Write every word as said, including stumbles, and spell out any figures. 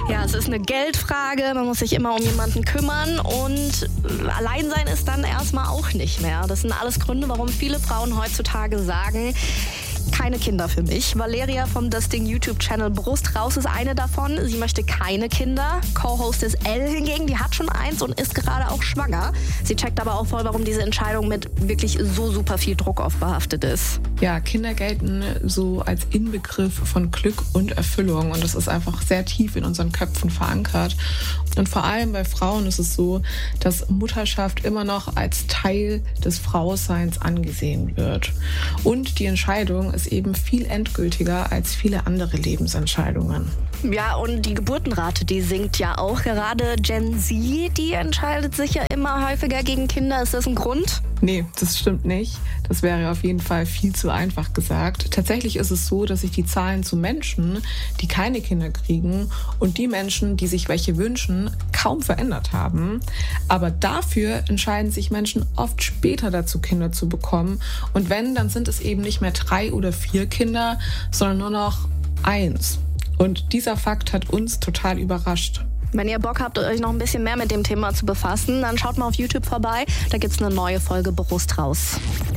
Ja, es ist eine Geldfrage, man muss sich immer um jemanden kümmern und allein sein ist dann erstmal auch nicht mehr. Das sind alles Gründe, warum viele Frauen heutzutage sagen, keine Kinder für mich. Valeria vom Das Ding YouTube-Channel Brust raus ist eine davon. Sie möchte keine Kinder. Co-Hostess Elle hingegen, die hat schon eins und ist gerade auch schwanger. Sie checkt aber auch voll, warum diese Entscheidung mit wirklich so super viel Druck aufbehaftet ist. Ja, Kinder gelten so als Inbegriff von Glück und Erfüllung und das ist einfach sehr tief in unseren Köpfen verankert. Und vor allem bei Frauen ist es so, dass Mutterschaft immer noch als Teil des Frauseins angesehen wird. Und die Entscheidung ist eben viel endgültiger als viele andere Lebensentscheidungen. Ja, und die Geburtenrate, die sinkt ja auch. Gerade Gen Z, die entscheidet sich ja immer häufiger gegen Kinder. Ist das ein Grund? Nee, das stimmt nicht. Das wäre auf jeden Fall viel zu einfach gesagt. Tatsächlich ist es so, dass sich die Zahlen zu Menschen, die keine Kinder kriegen und die Menschen, die sich welche wünschen, kaum verändert haben. Aber dafür entscheiden sich Menschen oft später dazu, Kinder zu bekommen. Und wenn, dann sind es eben nicht mehr drei oder vier Kinder, sondern nur noch eins. Und dieser Fakt hat uns total überrascht. Wenn ihr Bock habt, euch noch ein bisschen mehr mit dem Thema zu befassen, dann schaut mal auf YouTube vorbei. Da gibt's eine neue Folge Brust raus.